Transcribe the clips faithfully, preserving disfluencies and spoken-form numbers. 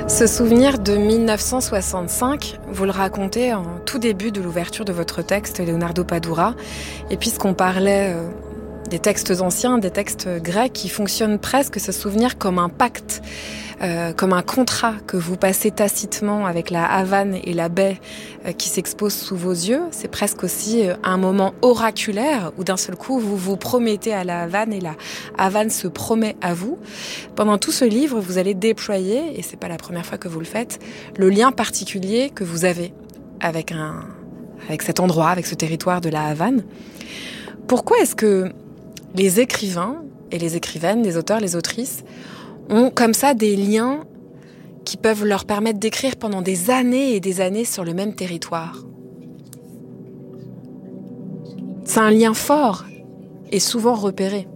Ce souvenir de dix-neuf cent soixante-cinq, vous le racontez en tout début de l'ouverture de votre texte, Leonardo Padura. Et puisqu'on parlait euh, des textes anciens, des textes grecs, qui fonctionnent presque, ce souvenir, comme un pacte, euh, comme un contrat que vous passez tacitement avec la Havane et la baie euh, qui s'exposent sous vos yeux. C'est presque aussi euh, un moment oraculaire où d'un seul coup, vous vous promettez à la Havane et la Havane se promet à vous. Pendant tout ce livre, vous allez déployer, et c'est pas la première fois que vous le faites, le lien particulier que vous avez avec un, avec cet endroit, avec ce territoire de la Havane. Pourquoi est-ce que les écrivains et les écrivaines, les auteurs, les autrices, ont comme ça des liens qui peuvent leur permettre d'écrire pendant des années et des années sur le même territoire? C'est un lien fort et souvent repéré.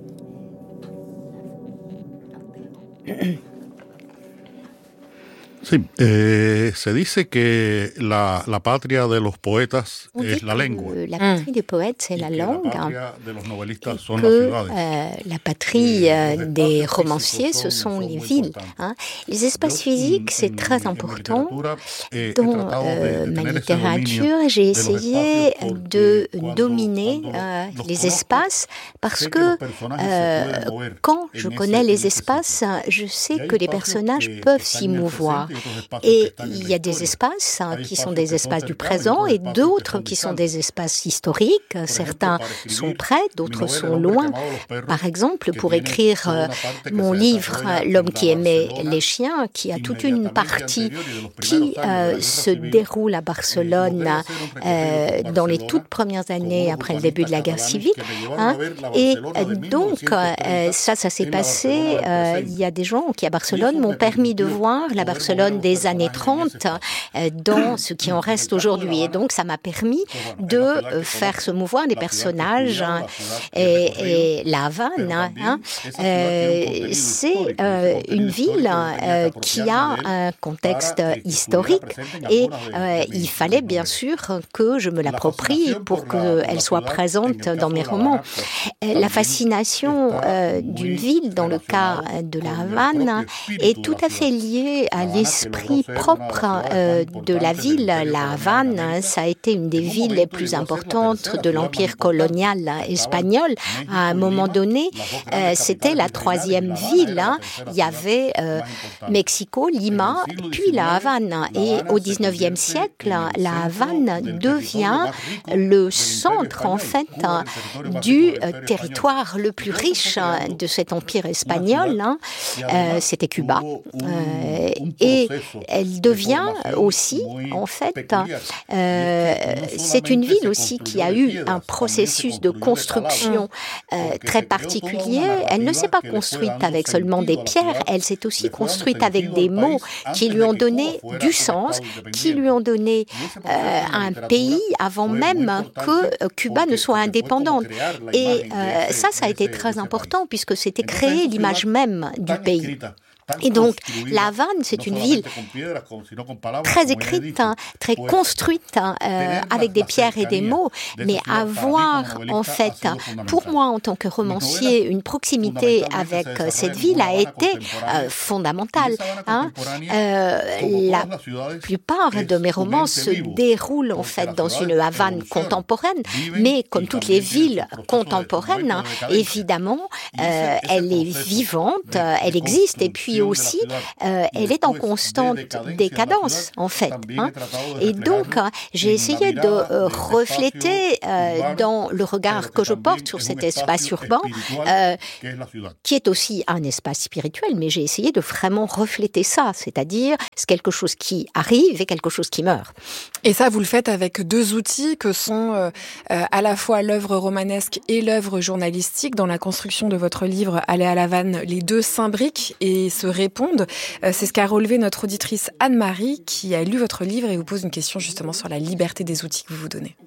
Sí, eh, se dice que la, la patria de los poetas On es dit la que lengua. la patrie des poètes, c'est y la que langue, la patria de los novelistas son que las ciudades. euh, la patrie Et euh, los des espacios romanciers, físicos ce son- sont son les muy villes. importantes. Hein. Les espaces Yo, physiques, en- c'est en très mi- en mi important. literatura, eh, he Dans tratado de- euh, de ma tener ese littérature, dominio j'ai de los essayé espacios porque de cuando- dominer cuando euh, los les conozco, espaces parce sé que que los personajes se euh, pueden mover quand en je ese- connais en les ese espaces, sitio. je Y sais hay que les espacios personnages que- peuvent que s'y están en el mouvoir. presente y otros espacios que Et están en il la y a des historia. espaces hein, Hay qui sont espacios des que son espaces du cercanos y présent otros et espacios que d'autres son qui sont distantes. des espaces historiques. Por Certains ejemplo, para sont escribir près, mi d'autres novela, sont El hombre loin. que amaba los perros, Par exemple, que pour tiene écrire toda euh, una parte que mon se livre desarrolla en L'homme la qui aimait Barcelona les chiens, qui a toute une inmediatamente partie anterior y de los qui primeros años de la euh, guerra se civil. déroule à Eh, lo que Barcelone era hacer un recorrido euh, por dans les Barcelona toutes premières con années unos après le début de la guerre urbanistas civile. catalanes que me llevaron Hein. a ver la Et Barcelona de donc, euh, mille neuf cent treinta ça, ça s'est en la passé. Barcelona del euh, presente. Il y a des gens qui, à Y Barcelone, eso m'ont me permis de permitió voir la poder mover a Barcelone los des années personajes en ese trente espacio. euh, dans ce qui en En el reste caso de La aujourd'hui. Et Habana, donc, ça m'a permis pues bueno, es de la ciudad euh, que faire se conozco, mouvoir les la ciudad que he personnages estudiado, hein, la ciudad que he recorrido, et, et la Havane. pero Hein, también esa ciudad tiene un euh, contenido c'est histórico, y euh, ese contenido une histórico ville yo tenía euh, que qui apropiarme a de él un contexte para que estuviera historique presente en et algunas de, euh, de mis, il de fallait mis bien novelas. sûr que je me La l'approprie fascinación pour por la, por la qu'elle soit ciudad, en présente el dans caso mes de La romans. Habana, pues Euh, La también fascination está euh, d'une muy ville, dans le cas relacionado de la con el Havane, propio est espíritu de tout la à fait ciudad. liée La à Habana, que logró l'esprit ser una de las propre ciudades euh, más de la importantes del ville. imperio La colonial de Havane, América. ça a été une des En un villes les momento plus llegó a ser la importantes tercera de ciudad más l'empire importante. colonial Estaban espagnol. México À un y moment Lima, donné, las dos euh, grandes c'était capitales la virreinales, y troisième La Habana ville. era la Hein. tercera Il y ciudad avait euh, más importante. Mexico, En Lima, el siglo puis la diecinueve, Havane. La Et Habana au se dix-neuvième convierte siècle, en el la centro Havane del territorio devient más rico le del imperio centre en español. fait Cuba era el territorio más rico du del euh, imperio español. territoire le plus Y todo eso riche fue hein, creando de cet empire una espagnol. ciudad Hein. que Euh, además C'était Cuba. tuvo un, Euh, un et proceso elle de devient formación aussi, muy en fait, peculiar. Y euh, es que no c'est une solamente ville se aussi qui construyó a de eu piedras, un también se processus de construyó de construction taladros, euh, porque très se creó toda una particulier. Elle ne s'est narrativa pas que le fue construite dando avec seulement des sentido a la pierres, ciudad, elle s'est aussi le fue dando construite avec sentido des al mots país qui antes lui de ont que Cuba donné fuera du un sens, estado qui lui independiente. ont donné Y ese euh, proceso en la un literatura pays avant fue muy même importante que euh, Cuba porque, ne soit porque fue como indépendante. crear la Et imagen de euh, ese, ça, ça a de été ese, de très ese important país. puisque c'était Entonces créer esa l'image ciudad même du tan pays. escrita, tan Et donc, construida, la Havane, c'est no une ville solamente con piedras, con- sino con palabras, très como ya he écrite, dicho, hein, très pues construite, hein, euh, tener la, avec des la pierres et des cercanía mots, de mais esa ciudad para mí como avoir novelista en ha fait, sido pour fundamental. moi en tant que Mis romancier, novelas une proximité avec fundamentalmente se euh, cette desarrollan en ville una a Habana été euh, contemporánea, y fondamentale. esa Habana Hein. contemporánea, Euh, como la todas las ciudades, plupart es de mes un romans ente se vivo, déroulent en porque fait las dans ciudades une Havane evolucionan, contemporaine, viven mais y comme toutes les también tienen villes su proceso de contemporaines, crecimiento, de decadencia. évidemment, Y euh, ese, ese elle est proceso vivante, de, euh, elle de existe, et puis construcción de la aussi, ciudad euh, y elle est en después de constante decadencia de la décadence ciudad, en fait. también Hein. he tratado de Et donc, reflejarlo j'ai en la essayé de mirada euh, de ese refléter espacio euh, urbano, dans le regard pero que que je porte también sur es cet un espace espacio urbain, espiritual euh, que es la ciudad. qui est aussi un espace spirituel, mais j'ai essayé de vraiment refléter ça, c'est-à-dire c'est quelque chose qui arrive et quelque chose qui meurt. Et ça, vous le faites avec deux outils que sont euh, euh, à la fois l'œuvre romanesque et l'œuvre journalistique. Dans la construction de votre livre « Aller à la Havane », les deux s'imbriquent et se répondent. Euh, c'est ce qu'a relevé notre auditrice Anne-Marie qui a lu votre livre et vous pose une question justement sur la liberté des outils que vous vous donnez.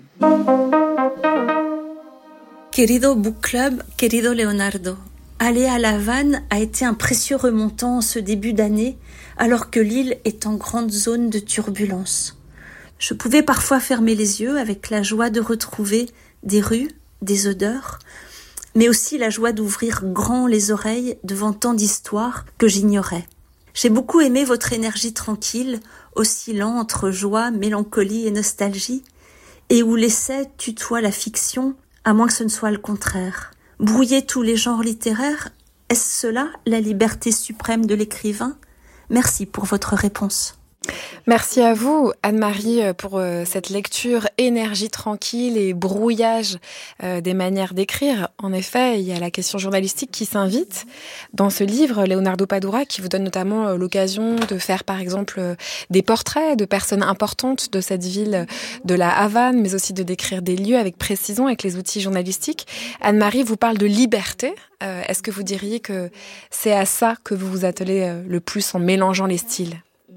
Querido Book Club, querido Leonardo, aller à La Havane a été un précieux remontant en ce début d'année, alors que l'île est en grande zone de turbulence. Je pouvais parfois fermer les yeux avec la joie de retrouver des rues, des odeurs, mais aussi la joie d'ouvrir grand les oreilles devant tant d'histoires que j'ignorais. J'ai beaucoup aimé votre énergie tranquille, oscillant entre joie, mélancolie et nostalgie, et où l'essai tutoie la fiction, à moins que ce ne soit le contraire. Brouiller tous les genres littéraires, est-ce cela la liberté suprême de l'écrivain ? Merci pour votre réponse. Merci à vous, Anne-Marie, pour cette lecture énergie tranquille et brouillage des manières d'écrire. En effet, il y a la question journalistique qui s'invite dans ce livre, Leonardo Padura, qui vous donne notamment l'occasion de faire, par exemple, des portraits de personnes importantes de cette ville de la Havane, mais aussi de décrire des lieux avec précision, avec les outils journalistiques. Anne-Marie vous parle de liberté. Est-ce que vous diriez que c'est à ça que vous vous attelez le plus en mélangeant les styles ?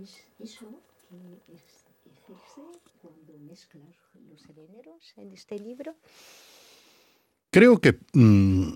Creo que mm,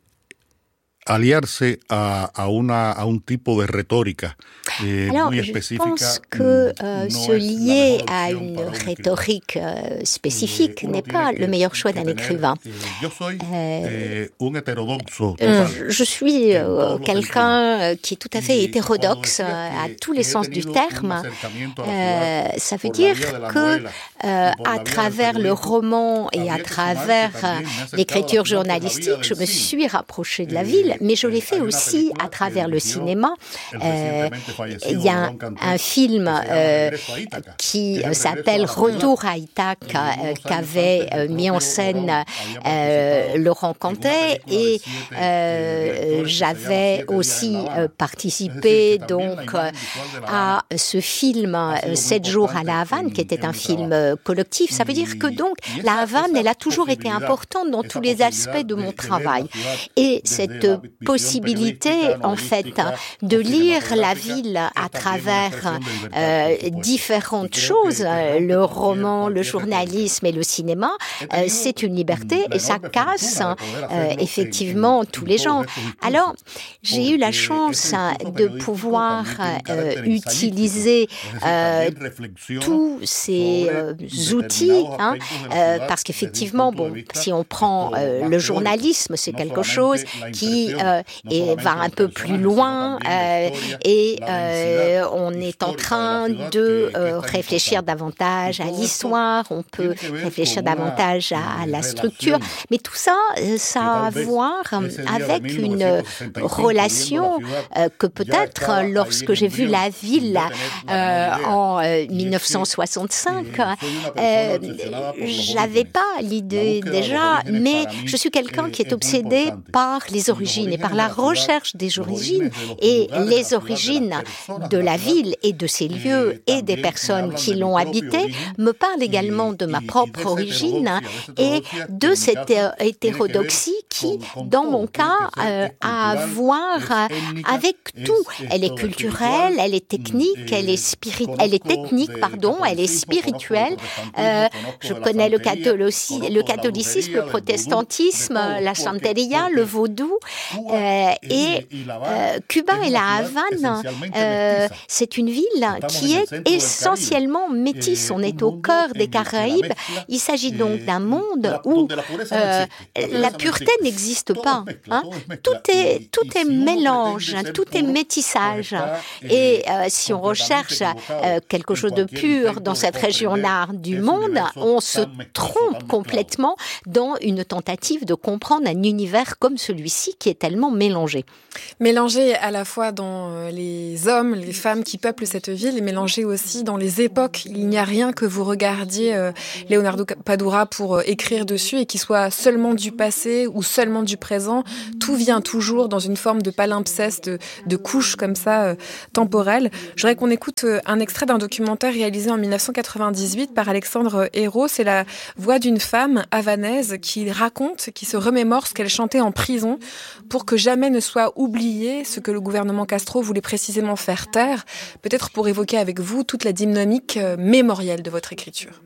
aliarse a, a, una, a un tipo de retórica eh, Alors, muy je específica. pense que euh, no se es lier la à mejor une opción para un rhétorique euh, spécifique Eh, n'est uno pas tiene le que- meilleur choix que d'un tener, écrivain. eh, yo soy Euh, eh, un heterodoxo Euh, total. Je suis euh, En todos los quelqu'un euh, qui est tout à fait Y hétérodoxe cuando euh, decía à que- tous les que he sens du tenido un terme. acercamiento a la Euh, ciudad ça veut por la dire vía de la que novela euh, y por la à vía del travers le periodismo, roman et habría à que sumar que travers también me he acercado a l'écriture la ciudad por la vía journalistique, je del me cine. suis rapprochée de la Eh, ville, mais je eh, l'ai fait hay una aussi película à travers que le dirigió cinéma. el Euh, recientemente fallecido Il y a Don Canté, un film que se llama euh, Regreso a Ítaca, qui que es el s'appelle regreso a la ciudad. Retour à Ithaca, Eh, euh, unos años qu'avait antes, euh, el mis en propio scène Morón había euh, participado Laurent en una Cantet, película de et siete, eh, euh, directores que se llama j'avais Siete días aussi en La euh, Habana. Es participé decir, que también la donc imagen visual de La à ce film ha sido muy Sept jours à la importante Havane, en- qui était en un mi film trabajo. euh, collectif. Ça veut dire que Y- donc y la esa- Havane, esa elle a toujours été posibilidad, importante dans esa tous les posibilidad aspects de de- mon de ver la travail. ciudad Et desde cette la visión possibilité, periodística, en fait, novelística de o lire la cinematográfica ville es à también una travers expresión de libertad, euh, por supuesto. différentes Y creo choses, que- que euh, rompe le cualquier- roman, le cualquier journalisme et le cinéma, He euh, tenido, c'est une mm, liberté la et ça enorme casse fortuna de poder euh, hacerlo en- effectivement en- tous en les todos genres. estos discursos, Alors, j'ai eu la porque chance ese hein, discurso de periodístico pouvoir también tiene un euh, carácter utiliser ensayístico. Es decir, euh, también reflexiona tous ces sobre euh, determinados outils, hein, aspectos de la euh, ciudad parce desde un qu'effectivement, punto de bon, vista si on prend esto euh, más le teórico, journalisme, c'est no quelque solamente chose la qui impresión, euh, no et solamente va un los peu plus personajes, loin sino también la euh, historia, et la euh, densidad on est en histórica de la train ciudad de que- que euh, es tan réfléchir importante. davantage Y à todo esto l'histoire, on peut tiene que ver réfléchir con una, davantage à, à eh, la structure, relación mais tout ça, euh, ça a à tal vez voir ese día de avec une mille neuf cent soixante-cinq, relation viendo la ciudad, euh, que ya peut-être estaba ahí lorsque en j'ai vu embrión, la sin ville ya tener la euh, menor idea. en euh, Y es que, mille neuf cent soixante-cinq, eh, soy una persona euh, obsesionada por los j'avais orígenes. pas l'idée La búsqueda de los déjà, orígenes mais para mí je suis quelqu'un es- qui est es muy obsédé importante. par les Y los origines et par orígenes la de la ciudad, recherche des los origines orígenes de los et lugares de la les ciudad, de las origines personas de de la la ciudad, ville et de ses lieux eh, et des también me personnes hablan qui de mi l'ont propio habité origen me parlent y- également de ma y- y propre de esa origine heterodoxia, de esa et heterodoxia de que en mi cette caso euh, tiene que ver hétérodoxie qui, con- con dans todo, mon tiene cas, que ser, euh, es a à cultural, voir es euh, étnica, avec es tout. Elle est esto, culturelle, espiritual. elle est technique, elle est spiri- elle est Conozco technique, del pardon, elle est catolicismo, conozco del spirituelle. protestantismo, Euh, conozco je de la connais le, santería, catholici- conozco le de la catholicisme, brujería, le del protestantisme, vudú, de todo, la porque- santería, porque le vaudou. Cuba Euh, es- et y La Habana euh, Cuba es et una la ciudad Havane, esencialmente euh, mestiza. c'est une ville Estamos qui en el est centro del essentiellement métisse. Eh, On un est au mundo cœur en des el que la Caraïbes. mezcla, Il s'agit eh, donc d'un monde la- où donde la pureza no euh, existe, la la pureza no pureté existe. n'existe Todo pas. es mezcla, hein. todo es mezcla. Tout est, Y- tout y est si uno mélange, pretende ser tout est puro, métissage. pues está, Et eh, euh, si on completamente recherche equivocado euh, quelque en chose de cualquier pur intento dans de cette région comprender nord du ese monde, universo on se tan mezcloso, tan trompe mezclado. complètement dans une tentative de comprendre un univers comme celui-ci qui est tellement mélangé. Mélangé à la fois dans les hommes, les femmes qui peuplent cette ville, et mélangé aussi dans les époques. Il n'y a rien que vous regardiez euh, Leonardo Padura pour euh, écrire dessus et qui soit seulement du passé ou seulement du présent. Tout vient toujours dans une forme de palimpseste, de, de couches comme ça euh, temporelles. Je voudrais qu'on écoute euh, un extrait d'un documentaire réalisé en dix-neuf cent quatre-vingt-dix-huit par Alexandre Hérault. C'est la voix d'une femme havanaise qui raconte, qui se remémore ce qu'elle chantait en prison pour que jamais ne soit oublié ce que le gouvernement Castro voulait précisément faire taire, peut-être pour évoquer avec vous toute la dynamique euh, mémorielle de votre écriture.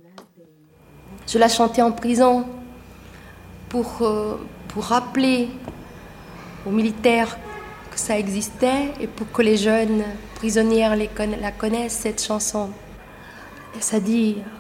Je la chantais en prison pour, euh, pour rappeler aux militaires que ça existait et pour que les jeunes prisonnières les conna- la connaissent, cette chanson. Et ça dit